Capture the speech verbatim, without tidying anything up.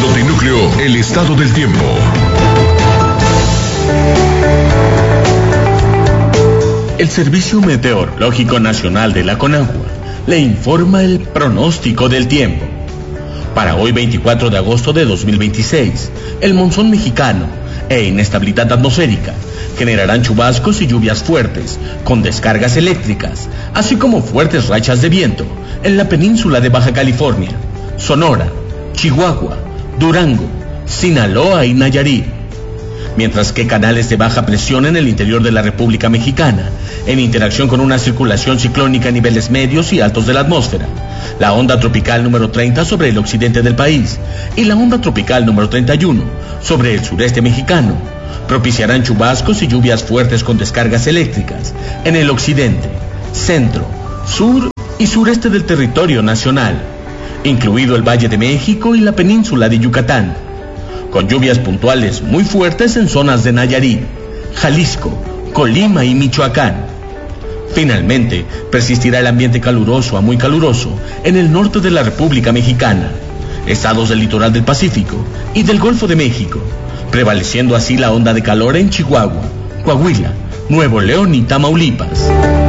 Notinúcleo, el estado del tiempo. El Servicio Meteorológico Nacional de la Conagua le informa el pronóstico del tiempo. Para hoy veinticuatro de agosto de dos mil veintiséis, el monzón mexicano e inestabilidad atmosférica generarán chubascos y lluvias fuertes con descargas eléctricas, así como fuertes rachas de viento en la península de Baja California, Sonora, Chihuahua, Durango, Sinaloa y Nayarit. Mientras que canales de baja presión en el interior de la República Mexicana, en interacción con una circulación ciclónica a niveles medios y altos de la atmósfera, la onda tropical número treinta sobre el occidente del país y la onda tropical número treinta y uno sobre el sureste mexicano, propiciarán chubascos y lluvias fuertes con descargas eléctricas en el occidente, centro, sur y sureste del territorio nacional, incluido el Valle de México y la península de Yucatán, con lluvias puntuales muy fuertes en zonas de Nayarit, Jalisco, Colima y Michoacán. Finalmente, persistirá el ambiente caluroso a muy caluroso en el norte de la República Mexicana, estados del litoral del Pacífico y del Golfo de México, prevaleciendo así la onda de calor en Chihuahua, Coahuila, Nuevo León y Tamaulipas.